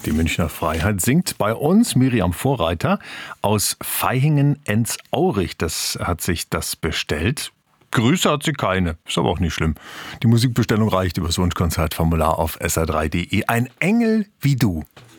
Die Münchner Freiheit singt bei uns Miriam Vorreiter aus Vaihingen-Enz-Aurich. Das hat sich das bestellt. Grüße hat sie keine, ist aber auch nicht schlimm. Die Musikbestellung reicht über das Wunschkonzertformular auf sr3.de. Ein Engel wie du.